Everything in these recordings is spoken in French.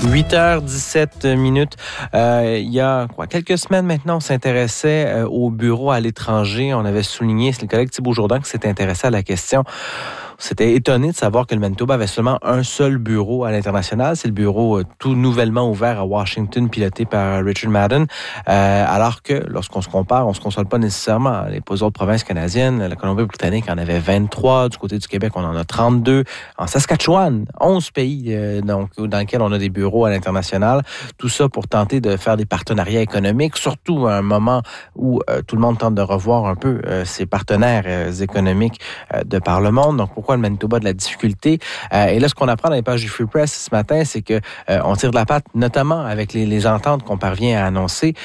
8h17. Il y a quelques semaines maintenant, on s'intéressait au bureau à l'étranger. On avait souligné, c'est le collègue Thibault Jourdan qui s'était intéressé à la question. On s'était étonné de savoir que le Manitoba avait seulement un seul bureau à l'international. C'est le bureau tout nouvellement ouvert à Washington, piloté par Richard Madden. Alors que lorsqu'on se compare, on se console pas nécessairement. Les autres provinces canadiennes, la Colombie-Britannique en avait 23. Du côté du Québec, on en a 32. En Saskatchewan, 11 pays donc dans lesquels on a des bureaux à l'international. Tout ça pour tenter de faire des partenariats économiques, surtout à un moment où tout le monde tente de revoir un peu ses partenaires économiques de par le monde. Donc, pourquoi le Manitoba a de la difficulté? Et là, ce qu'on apprend dans les pages du Free Press ce matin, c'est que on tire de la patte, notamment avec les ententes qu'on parvient à annoncer.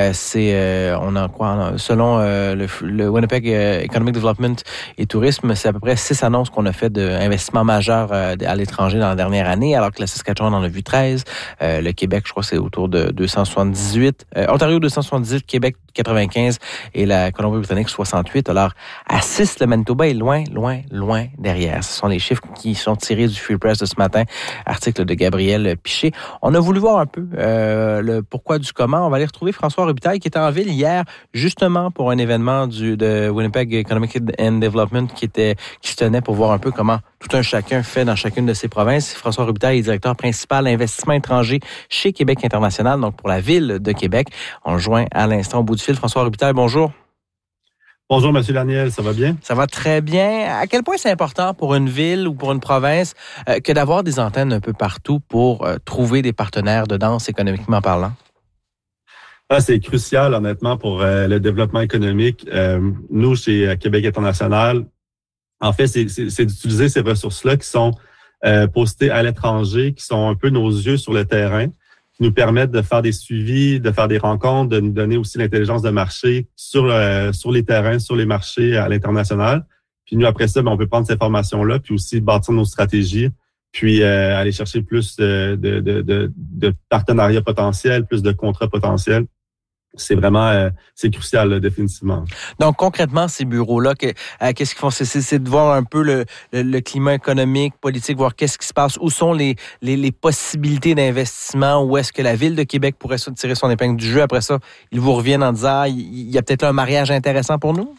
On a quoi? Selon le Winnipeg Economic Development et Tourisme, c'est à peu près 6 annonces qu'on a fait d'investissements majeurs à l'étranger dans la dernière année, alors que la Saskatchewan en a vu 13. Le Québec, je crois, c'est autour de 278. Ontario, 278. Québec, 95. Et la Colombie-Britannique, 68. Alors, à 6, le Manitoba est loin derrière. Ce sont les chiffres qui sont tirés du Free Press de ce matin, article de Gabriel Piché. On a voulu voir un peu le pourquoi du comment. On va aller retrouver François Robitaille qui était en ville hier, justement pour un événement de Winnipeg Economic and Development qui se tenait pour voir un peu comment tout un chacun fait dans chacune de ses provinces. François Robitaille est directeur principal investissement étranger chez Québec International, donc pour la ville de Québec. On le joint à l'instant au bout du fil. François Robitaille, bonjour. Bonjour, M. Daniel, ça va bien? Ça va très bien. À quel point c'est important pour une ville ou pour une province que d'avoir des antennes un peu partout pour trouver des partenaires de danse économiquement parlant? C'est crucial, honnêtement, pour le développement économique. Nous, chez Québec International, en fait, c'est d'utiliser ces ressources-là qui sont postées à l'étranger, qui sont un peu nos yeux sur le terrain, qui nous permettent de faire des suivis, de faire des rencontres, de nous donner aussi l'intelligence de marché sur les terrains, sur les marchés à l'international. Puis nous, après ça, on peut prendre ces informations-là, puis aussi bâtir nos stratégies, puis aller chercher plus de partenariats potentiels, plus de contrats potentiels. C'est vraiment, c'est crucial, là, définitivement. Donc, concrètement, ces bureaux-là, qu'est-ce qu'ils font? C'est de voir un peu le climat économique, politique, voir qu'est-ce qui se passe, où sont les possibilités d'investissement, où est-ce que la Ville de Québec pourrait tirer son épingle du jeu. Après ça, ils vous reviennent en disant, il y a peut-être un mariage intéressant pour nous?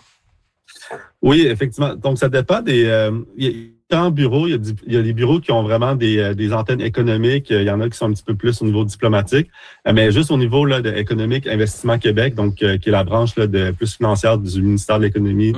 Oui, effectivement. Donc, ça dépend en bureau, il y a des bureaux qui ont vraiment des antennes économiques. Il y en a qui sont un petit peu plus au niveau diplomatique. Mais juste au niveau là, de économique, Investissement Québec, donc qui est la branche là, de plus financière du ministère de l'Économie,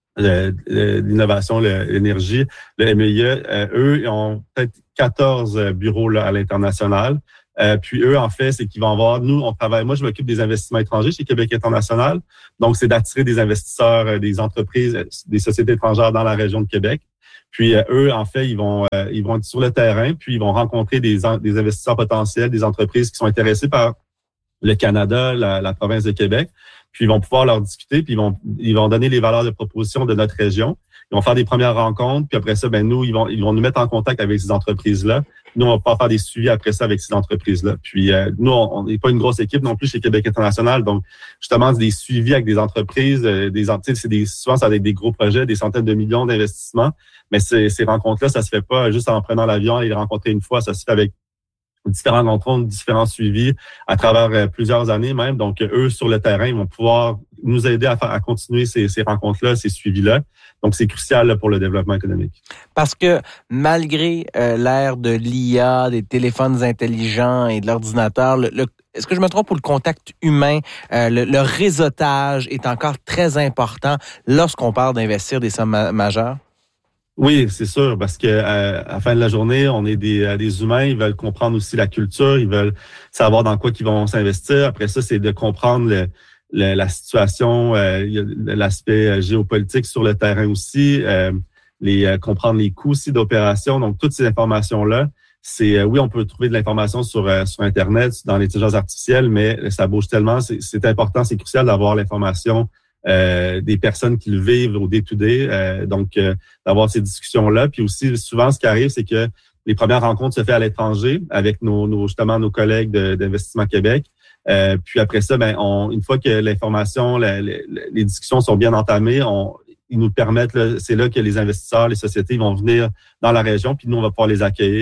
de l'Innovation, l'Énergie, le MEIE, eux, ils ont peut-être 14 bureaux là, à l'international. Puis eux, en fait, c'est qu'ils vont avoir, nous, on travaille, moi, je m'occupe des investissements étrangers chez Québec International. Donc, c'est d'attirer des investisseurs, des entreprises, des sociétés étrangères dans la région de Québec. Puis eux, en fait, ils vont être sur le terrain, puis ils vont rencontrer des investisseurs potentiels, des entreprises qui sont intéressées par le Canada, la province de Québec. Puis ils vont pouvoir leur discuter, puis ils vont donner les valeurs de proposition de notre région. Ils vont faire des premières rencontres, puis après ça, nous, ils vont nous mettre en contact avec ces entreprises-là. Nous, on va pouvoir faire des suivis après ça avec ces entreprises-là. Puis nous, on n'est pas une grosse équipe non plus chez Québec International, donc justement, c'est des suivis avec des entreprises, souvent c'est avec des gros projets, des centaines de millions d'investissements. Mais ces rencontres-là, ça se fait pas juste en prenant l'avion et les rencontrer une fois, ça se fait avec différentes rencontres, différents suivis à travers plusieurs années même. Donc, eux, sur le terrain, ils vont pouvoir nous aider à continuer ces rencontres-là, ces suivis-là. Donc, c'est crucial là, pour le développement économique. Parce que malgré l'ère de l'IA, des téléphones intelligents et de l'ordinateur, est-ce que je me trompe pour le contact humain, le réseautage est encore très important lorsqu'on parle d'investir des sommes majeures? Oui, c'est sûr, parce que à la fin de la journée, on est des humains, ils veulent comprendre aussi la culture, ils veulent savoir dans quoi ils vont s'investir. Après ça, c'est de comprendre la situation, il y a l'aspect géopolitique sur le terrain aussi, comprendre les coûts aussi d'opération. Donc, toutes ces informations-là, oui, on peut trouver de l'information sur Internet, dans l'intelligence artificielle, mais ça bouge tellement, c'est important, c'est crucial d'avoir l'information des personnes qui le vivent au day-to-day, donc d'avoir ces discussions-là. Puis aussi, souvent, ce qui arrive, c'est que les premières rencontres se font à l'étranger avec justement nos collègues d'Investissement Québec. Puis après ça, une fois que l'information, les discussions sont bien entamées, ils nous permettent, c'est là que les investisseurs, les sociétés vont venir dans la région, puis nous, on va pouvoir les accueillir.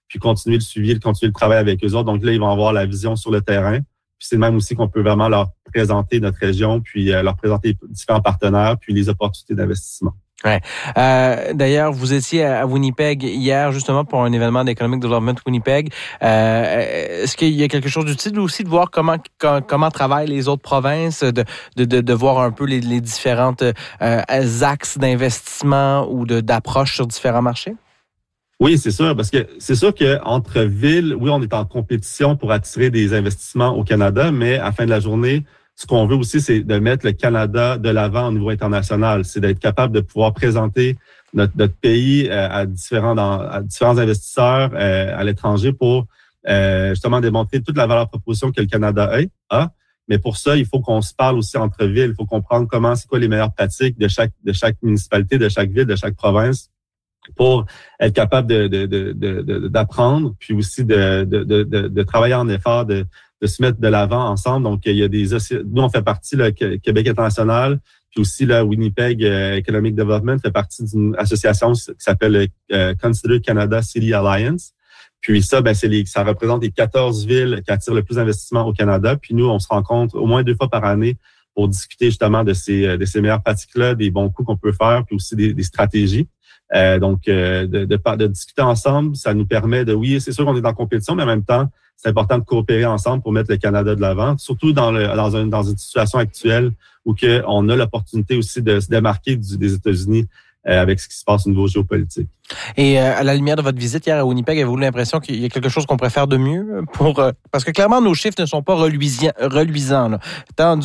puis continuer le suivi, continuer le travail avec eux autres. Donc là, ils vont avoir la vision sur le terrain. Puis c'est le même aussi qu'on peut vraiment leur présenter notre région, puis leur présenter différents partenaires, puis les opportunités d'investissement. Ouais. D'ailleurs, vous étiez à Winnipeg hier justement pour un événement d'Economic Development Winnipeg. Est-ce qu'il y a quelque chose d'utile aussi de voir comment travaillent les autres provinces, de voir un peu les différentes axes d'investissement ou d'approche sur différents marchés? Oui, c'est sûr, parce que c'est sûr qu'entre villes, oui, on est en compétition pour attirer des investissements au Canada, mais à la fin de la journée, ce qu'on veut aussi, c'est de mettre le Canada de l'avant au niveau international. C'est d'être capable de pouvoir présenter notre pays à différents investisseurs à l'étranger pour justement démontrer toute la valeur proposition que le Canada a. Mais pour ça, il faut qu'on se parle aussi entre villes. Il faut comprendre c'est quoi les meilleures pratiques de chaque municipalité, de chaque ville, de chaque province, pour être capable d'apprendre, puis aussi de travailler en effort, de se mettre de l'avant ensemble. Donc, il y a nous, on fait partie, là, Québec international, puis aussi, là, Winnipeg Economic Development fait partie d'une association qui s'appelle Consider Canada City Alliance. Puis ça, ça représente les 14 villes qui attirent le plus d'investissements au Canada. Puis nous, on se rencontre au moins 2 fois par année pour discuter justement de ces meilleures pratiques-là, des bons coups qu'on peut faire, puis aussi des stratégies. Donc, de discuter ensemble, ça nous permet oui, c'est sûr qu'on est en compétition, mais en même temps, c'est important de coopérer ensemble pour mettre le Canada de l'avant, surtout dans une situation actuelle où on a l'opportunité aussi de se démarquer des États-Unis avec ce qui se passe au niveau géopolitique. Et à la lumière de votre visite hier à Winnipeg, avez-vous l'impression qu'il y a quelque chose qu'on pourrait faire de mieux parce que clairement nos chiffres ne sont pas reluisants là. Tant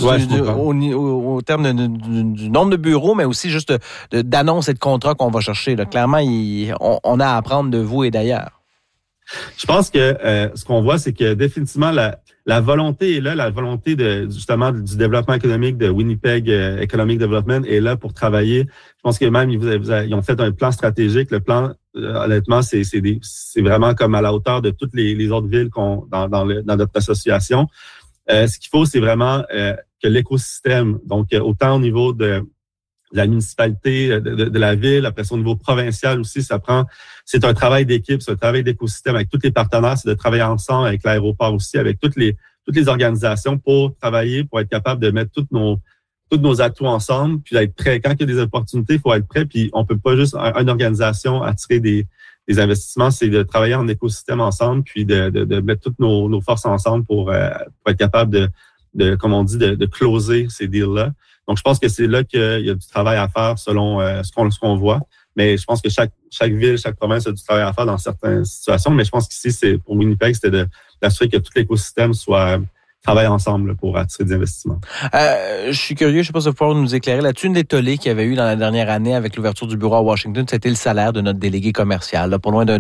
au terme du nombre de bureaux, mais aussi juste d'annonces et de contrats qu'on va chercher là. Clairement, on a à apprendre de vous et d'ailleurs. Je pense que ce qu'on voit, c'est que définitivement la volonté est là, la volonté justement du développement économique de Winnipeg Economic Development est là pour travailler. Je pense que même ils ont fait un plan stratégique. Le plan, honnêtement, c'est vraiment comme à la hauteur de toutes les autres villes dans notre association. Ce qu'il faut, c'est vraiment que l'écosystème, donc autant au niveau de la municipalité, de la ville, après ça au niveau provincial aussi, c'est un travail d'équipe, c'est un travail d'écosystème avec tous les partenaires, c'est de travailler ensemble avec l'aéroport aussi, avec toutes les organisations pour travailler, pour être capable de mettre tous nos atouts ensemble, puis d'être prêt. Quand il y a des opportunités, il faut être prêt, puis on peut pas juste une organisation attirer des investissements, c'est de travailler en écosystème ensemble, puis de mettre toutes nos forces ensemble pour être capable de comme on dit, de closer ces deals-là. Donc, je pense que c'est là qu'il y a du travail à faire selon ce qu'on voit. Mais je pense que chaque ville, chaque province a du travail à faire dans certaines situations. Mais je pense qu'ici, pour Winnipeg, c'était d'assurer que tout l'écosystème travaille ensemble pour attirer des investissements. Je suis curieux, je ne sais pas si vous pouvez nous éclairer là-dessus. Une des tollées qu'il y avait eu dans la dernière année avec l'ouverture du bureau à Washington, c'était le salaire de notre délégué commercial. Là, pas loin d'un